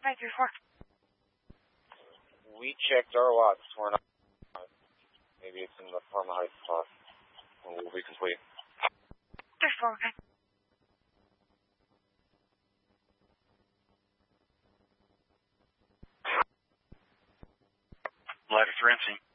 934. We checked our lots. We're not. Maybe it's in the Parma Heights plot. And we'll be complete. 34, okay. Ladder Ferenczi.